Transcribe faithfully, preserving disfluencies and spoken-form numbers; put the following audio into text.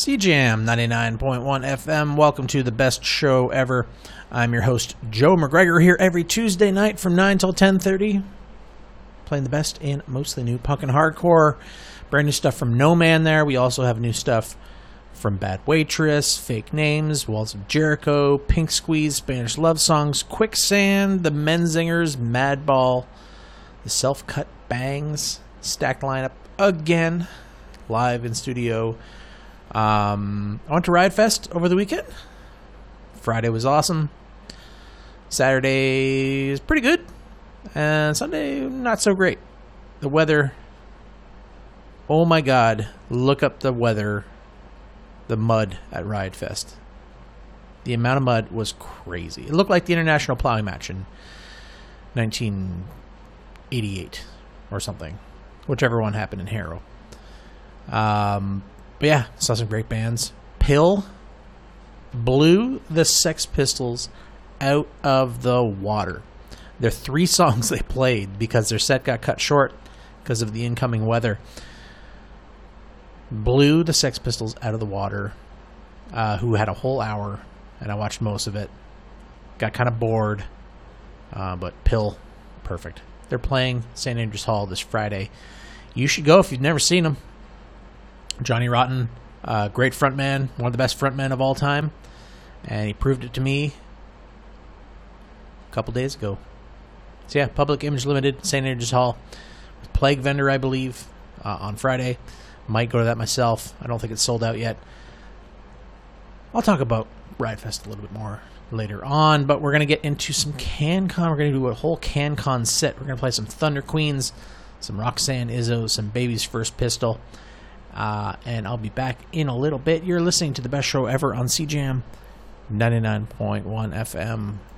C Jam ninety-nine point one F M. Welcome to the best show ever. I'm your host, Joe McGregor, here every Tuesday night from nine till ten thirty. Playing the best in mostly new punk and hardcore. Brand new stuff from No Man there. We also have new stuff from Bad Waitress, Fake Names, Walls of Jericho, Pink Squeeze, Spanish Love Songs, Quicksand, The Menzingers, Madball, The Self-Cut Bangs, stacked lineup again, live in studio. Um, I went to Riot Fest over the weekend. Friday was awesome. Saturday is pretty good. And Sunday, not so great. The weather, oh my god, look up the weather, the mud at Riot Fest. The amount of mud was crazy. It looked like the International Plowing Match in nineteen eighty-eight or something. Whichever one happened in Harrow. Um, but yeah, saw some great bands. Pill blew the Sex Pistols out of the water. There are three songs they played because their set got cut short because of the incoming weather. Blew the Sex Pistols out of the water, uh, who had a whole hour, and I watched most of it. Got kind of bored, uh, but Pill, perfect. They're playing Saint Andrews Hall this Friday. You should go if you've never seen them. Johnny Rotten, uh, great frontman, one of the best frontmen of all time, and he proved it to me a couple days ago. So yeah, Public Image Limited, Saint Andrews Hall, with Plague Vendor, I believe, uh, on Friday. Might go to that myself. I don't think it's sold out yet. I'll talk about Riot Fest a little bit more later on, but we're going to get into some CanCon. We're going to do a whole CanCon set. We're going to play some Thunder Queens, some Roxanne Izzo, some Baby's First Pistol, uh, and I'll be back in a little bit. You're listening to the best show ever on C Jam ninety-nine point one F M.